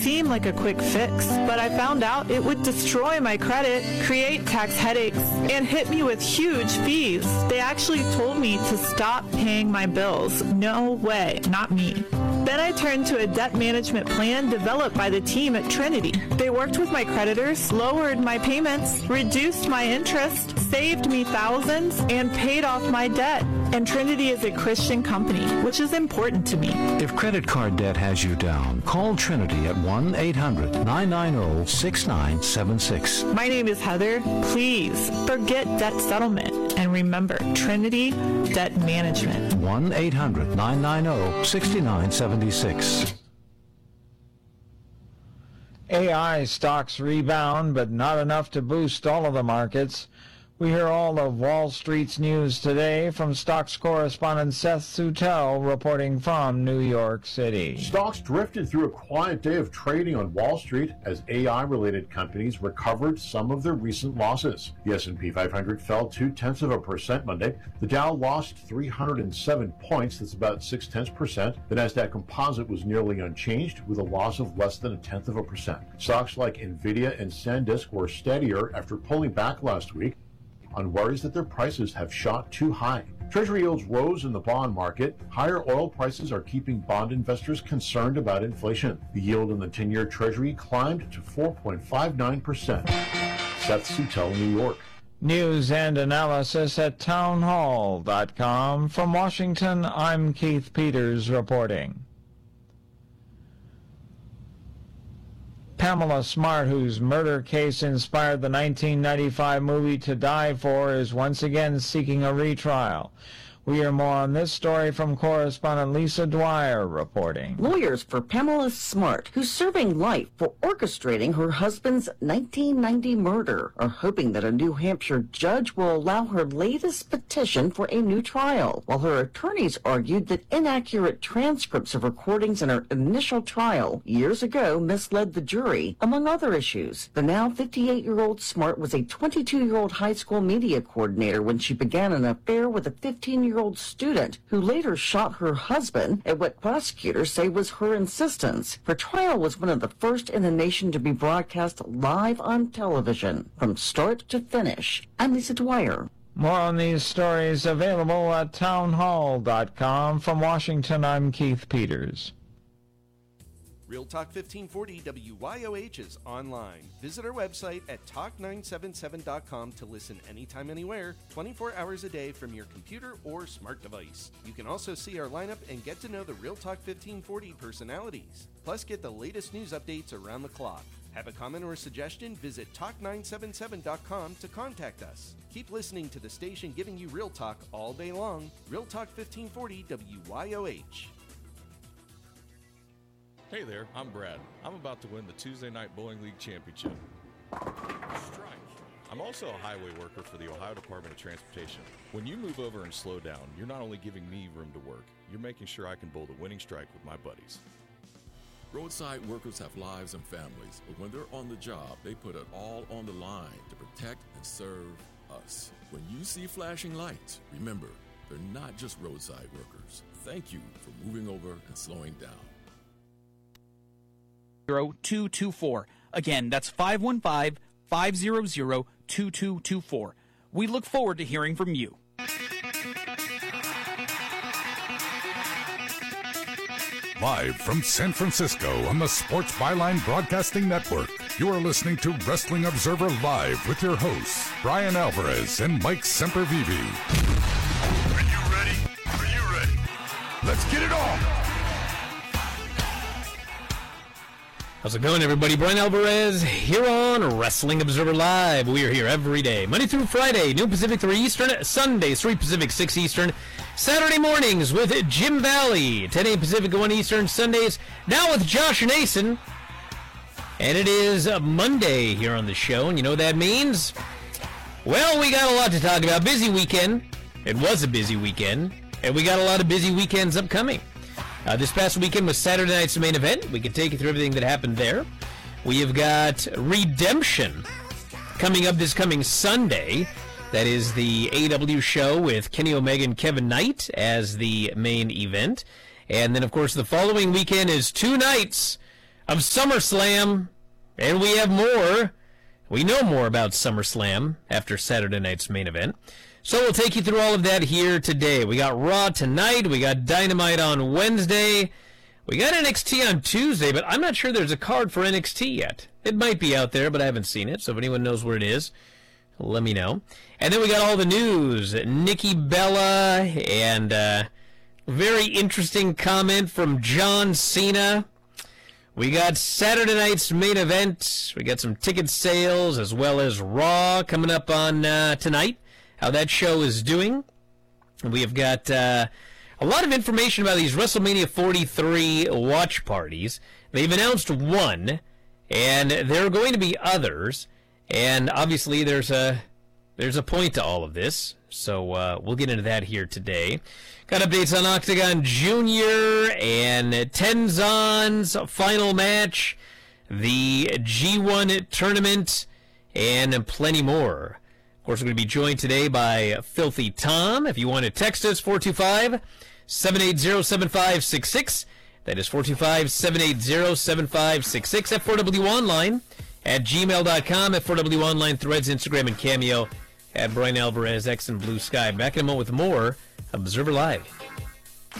Seemed like a quick fix, but I found out it would destroy my credit, create tax headaches, and hit me with huge fees. They actually told me to stop paying my bills. No way, not me. Then I turned to a debt management plan developed by the team at Trinity. They worked with my creditors, lowered my payments, reduced my interest, saved me thousands, and paid off my debt. And Trinity is a Christian company, which is important to me. If credit card debt has you down, call Trinity at 1-800-990-6976. My name is Heather. Please forget debt settlement and remember Trinity Debt Management. 1-800-990-6976. AI stocks rebound, but not enough to boost all of the markets. We hear all of Wall Street's news today from stocks correspondent Seth Soutel reporting from New York City. Stocks drifted through a quiet day of trading on Wall Street as AI-related companies recovered some of their recent losses. The S&P 500 fell 0.2% Monday. The Dow lost 307 points, that's about 0.6%. The Nasdaq Composite was nearly unchanged with a loss of less than 0.1%. Stocks like Nvidia and SanDisk were steadier after pulling back last week on worries that their prices have shot too high. Treasury yields rose in the bond market. Higher oil prices are keeping bond investors concerned about inflation. The yield in the 10-year Treasury climbed to 4.59%. Seth Soutel, New York. News and analysis at townhall.com. From Washington, I'm Keith Peters reporting. Pamela Smart, whose murder case inspired the 1995 movie To Die For, is once again seeking a retrial. We hear more on this story from correspondent Lisa Dwyer reporting. Lawyers for Pamela Smart, who's serving life for orchestrating her husband's 1990 murder, are hoping that a New Hampshire judge will allow her latest petition for a new trial, while her attorneys argued that inaccurate transcripts of recordings in her initial trial years ago misled the jury, among other issues. The now 58-year-old Smart was a 22-year-old high school media coordinator when she began an affair with a 15-year-old student who later shot her husband at what prosecutors say was her insistence. Her trial was one of the first in the nation to be broadcast live on television from start to finish. I'm Lisa Dwyer. More on these stories available at townhall.com. From Washington, I'm Keith Peters. Real Talk 1540 WYOH is online. Visit our website at talk977.com to listen anytime, anywhere, 24 hours a day from your computer or smart device. You can also see our lineup and get to know the Real Talk 1540 personalities. Plus, get the latest news updates around the clock. Have a comment or a suggestion? Visit talk977.com to contact us. Keep listening to the station giving you Real Talk all day long. Real Talk 1540 WYOH. Hey there, I'm Brad. I'm about to win the Tuesday Night Bowling League Championship. Strike. I'm also a highway worker for the Ohio Department of Transportation. When you move over and slow down, you're not only giving me room to work, you're making sure I can bowl the winning strike with my buddies. Roadside workers have lives and families, but when they're on the job, they put it all on the line to protect and serve us. When you see flashing lights, remember, they're not just roadside workers. Thank you for moving over and slowing down. 224. Again, that's 515-500-2224. We look forward to hearing from you. Live from San Francisco on the Sports Byline Broadcasting Network, you are listening to Wrestling Observer Live with your hosts, Brian Alvarez and Mike Sempervive. Are you ready? Are you ready? Let's get it on! How's it going, everybody? Brian Alvarez here on Wrestling Observer Live. We are here every day, Monday through Friday, noon Pacific, 3 Eastern, Sundays, 3 Pacific, 6 Eastern, Saturday mornings with Jim Valley, 10 a.m. Pacific, 1 Eastern, Sundays, now with Josh Nason. And it is Monday here on the show, and you know what that means? Well, we got a lot to talk about. Busy weekend. It was a busy weekend, and we got a lot of busy weekends upcoming. This past weekend was Saturday night's main event. We can take you through everything that happened there. We have got Redemption coming up this coming Sunday. That is the AEW show with Kenny Omega and Kevin Knight as the main event. And then, of course, the following weekend is 2 nights of SummerSlam, and we have more. We know more about SummerSlam after Saturday night's main event. So we'll take you through all of that here today. We got Raw tonight. We got Dynamite on Wednesday. We got NXT on Tuesday, but I'm not sure there's a card for NXT yet. It might be out there, but I haven't seen it. So if anyone knows where it is, let me know. And then we got all the news. Nikki Bella and very interesting comment from John Cena. We got Saturday night's main event. We got some ticket sales as well as Raw coming up on tonight. How that show is doing. We have got a lot of information about these WrestleMania 43 watch parties. They've announced one, and there are going to be others. And obviously, there's a point to all of this. So we'll get into that here today. Got updates on Octagon Jr. and Tenzon's final match, the G1 tournament, and plenty more. Of course, we're going to be joined today by Filthy Tom. If you want to text us, 425-780-7566. That is 425-780-7566 at 4W Online, at gmail.com, at 4W Online, Threads, Instagram, and Cameo, at Brian Alvarez, X and Blue Sky. Back in a moment with more Observer Live.